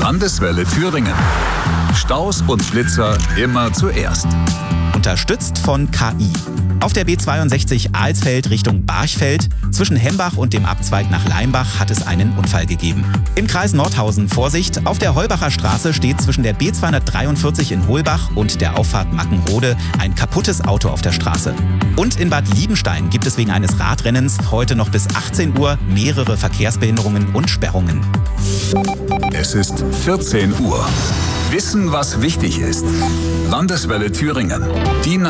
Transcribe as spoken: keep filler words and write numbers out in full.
Landeswelle Thüringen. Staus und Blitzer immer zuerst. Unterstützt von K I. Auf der B zweiundsechzig Alsfeld Richtung Barchfeld zwischen Hembach und dem Abzweig nach Leimbach hat es einen Unfall gegeben. Im Kreis Nordhausen Vorsicht, auf der Heubacher Straße steht zwischen der B zweihundertdreiundvierzig in Holbach und der Auffahrt Mackenrode ein kaputtes Auto auf der Straße. Und in Bad Liebenstein gibt es wegen eines Radrennens heute noch bis achtzehn Uhr mehrere Verkehrsbehinderungen und Sperrungen. Es ist vierzehn Uhr. Wissen, was wichtig ist. Landeswelle Thüringen. Die